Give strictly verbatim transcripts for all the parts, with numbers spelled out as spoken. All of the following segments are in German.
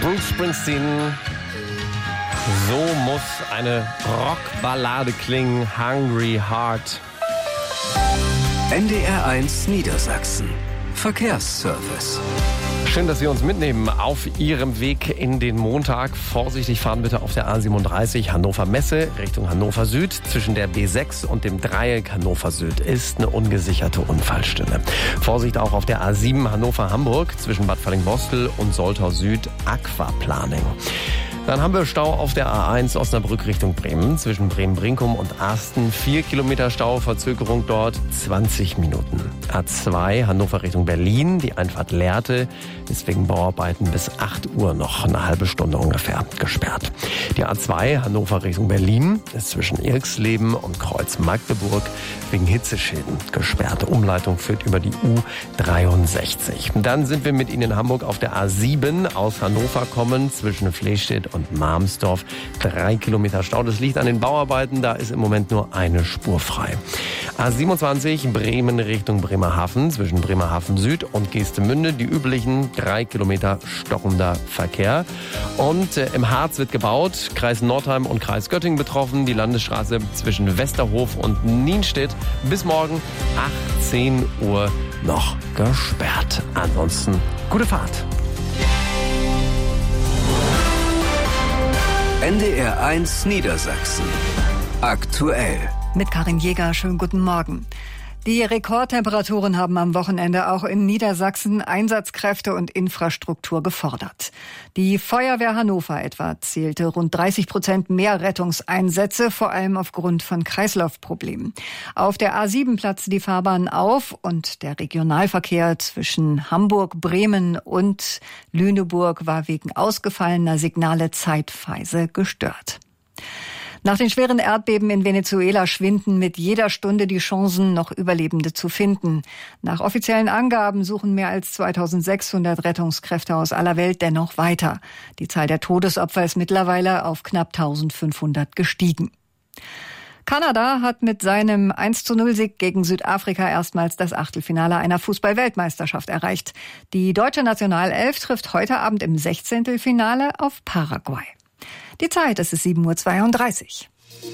Bruce Springsteen. So muss eine Rockballade klingen. Hungry Heart. N D R eins Niedersachsen. Verkehrsservice. Schön, dass Sie uns mitnehmen auf Ihrem Weg in den Montag. Vorsichtig fahren bitte auf der A siebenunddreißig Hannover Messe Richtung Hannover Süd. Zwischen der B sechs und dem Dreieck Hannover Süd ist eine ungesicherte Unfallstelle. Vorsicht auch auf der A sieben Hannover Hamburg zwischen Bad Fallingbostel und Soltau Süd Aquaplaning. Dann haben wir Stau auf der A eins Osnabrück Richtung Bremen zwischen Bremen-Brinkum und Asten. Vier Kilometer Stau, Verzögerung dort zwanzig Minuten. A zwei Hannover Richtung Berlin, die Einfahrt Lehrte ist wegen Bauarbeiten bis acht Uhr noch eine halbe Stunde ungefähr gesperrt. Die A zwei Hannover Richtung Berlin ist zwischen Irxleben und Kreuz Magdeburg wegen Hitzeschäden gesperrt. Umleitung führt über die U dreiundsechzig. Dann sind wir mit Ihnen in Hamburg auf der A sieben aus Hannover kommen zwischen Flehstedt und Marmsdorf. Drei Kilometer Stau. Das liegt an den Bauarbeiten. Da ist im Moment nur eine Spur frei. A siebenundzwanzig Bremen Richtung Bremerhaven zwischen Bremerhaven Süd und Geestemünde. Die üblichen drei Kilometer stockender Verkehr. Und äh, im Harz wird gebaut. Kreis Nordheim und Kreis Göttingen betroffen. Die Landesstraße zwischen Westerhof und Nienstedt bis morgen achtzehn Uhr noch gesperrt. Ansonsten gute Fahrt. N D R eins Niedersachsen. Aktuell. Mit Karin Jäger, schönen guten Morgen. Die Rekordtemperaturen haben am Wochenende auch in Niedersachsen Einsatzkräfte und Infrastruktur gefordert. Die Feuerwehr Hannover etwa zählte rund dreißig Prozent mehr Rettungseinsätze, vor allem aufgrund von Kreislaufproblemen. Auf der A sieben platzte die Fahrbahn auf und der Regionalverkehr zwischen Hamburg, Bremen und Lüneburg war wegen ausgefallener Signale zeitweise gestört. Nach den schweren Erdbeben in Venezuela schwinden mit jeder Stunde die Chancen, noch Überlebende zu finden. Nach offiziellen Angaben suchen mehr als zweitausendsechshundert Rettungskräfte aus aller Welt dennoch weiter. Die Zahl der Todesopfer ist mittlerweile auf knapp eintausendfünfhundert gestiegen. Kanada hat mit seinem eins zu null Sieg gegen Südafrika erstmals das Achtelfinale einer Fußball-Weltmeisterschaft erreicht. Die deutsche Nationalelf trifft heute Abend im Sechzehntelfinale auf Paraguay. Die Zeit, es ist sieben Uhr zweiunddreißig.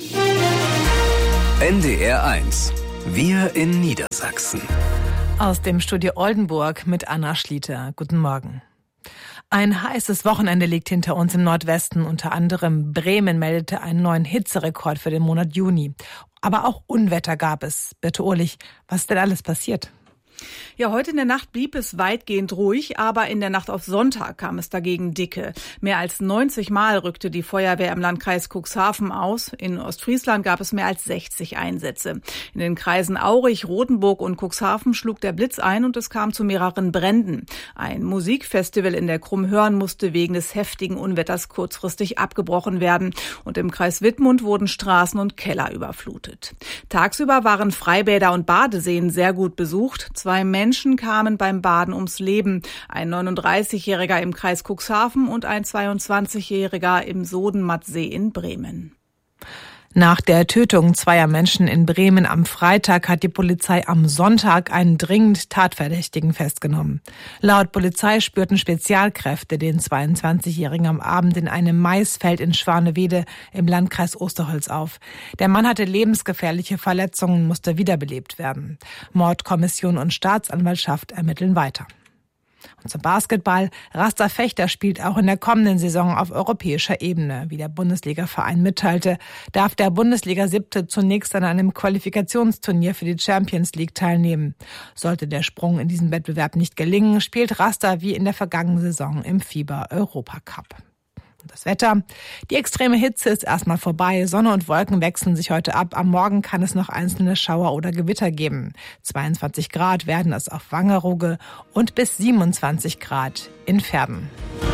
N D R eins. Wir in Niedersachsen. Aus dem Studio Oldenburg mit Anna Schlieter. Guten Morgen. Ein heißes Wochenende liegt hinter uns im Nordwesten. Unter anderem Bremen meldete einen neuen Hitzerekord für den Monat Juni. Aber auch Unwetter gab es. Bitte Urlich, was ist denn alles passiert? Ja, heute in der Nacht blieb es weitgehend ruhig, aber in der Nacht auf Sonntag kam es dagegen dicke. Mehr als neunzig Mal rückte die Feuerwehr im Landkreis Cuxhaven aus. In Ostfriesland gab es mehr als sechzig Einsätze. In den Kreisen Aurich, Rothenburg und Cuxhaven schlug der Blitz ein und es kam zu mehreren Bränden. Ein Musikfestival in der Krummhörn musste wegen des heftigen Unwetters kurzfristig abgebrochen werden. Und im Kreis Wittmund wurden Straßen und Keller überflutet. Tagsüber waren Freibäder und Badeseen sehr gut besucht. Zwei Menschen kamen beim Baden ums Leben. Ein neununddreißigjähriger im Kreis Cuxhaven und ein zweiundzwanzigjähriger im Sodenmattsee in Bremen. Nach der Tötung zweier Menschen in Bremen am Freitag hat die Polizei am Sonntag einen dringend Tatverdächtigen festgenommen. Laut Polizei spürten Spezialkräfte den zweiundzwanzigjährigen am Abend in einem Maisfeld in Schwanewede im Landkreis Osterholz auf. Der Mann hatte lebensgefährliche Verletzungen und musste wiederbelebt werden. Mordkommission und Staatsanwaltschaft ermitteln weiter. Und zum Basketball. Raster Fechter spielt auch in der kommenden Saison auf europäischer Ebene. Wie der Bundesliga-Verein mitteilte, darf der Bundesliga-Siebte zunächst an einem Qualifikationsturnier für die Champions League teilnehmen. Sollte der Sprung in diesen Wettbewerb nicht gelingen, spielt Raster wie in der vergangenen Saison im FIBA-Europacup. Das Wetter. Die extreme Hitze ist erstmal vorbei. Sonne und Wolken wechseln sich heute ab. Am Morgen kann es noch einzelne Schauer oder Gewitter geben. zweiundzwanzig Grad werden es auf Wangerooge und bis siebenundzwanzig Grad in Verden.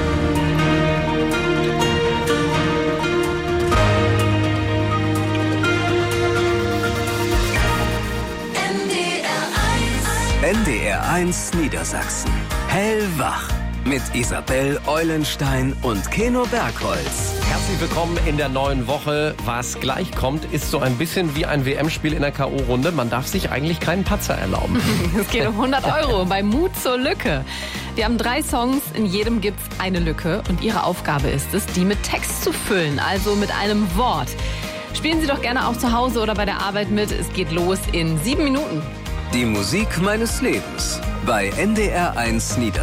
N D R eins Niedersachsen. Hellwach. Mit Isabel Eulenstein und Keno Bergholz. Herzlich willkommen in der neuen Woche. Was gleich kommt, ist so ein bisschen wie ein W M-Spiel in der K O-Runde. Man darf sich eigentlich keinen Patzer erlauben. Es geht um hundert Euro bei Mut zur Lücke. Wir haben drei Songs, in jedem gibt's eine Lücke und Ihre Aufgabe ist es, die mit Text zu füllen, also mit einem Wort. Spielen Sie doch gerne auch zu Hause oder bei der Arbeit mit. Es geht los in sieben Minuten. Die Musik meines Lebens bei N D R eins Niedersachsen.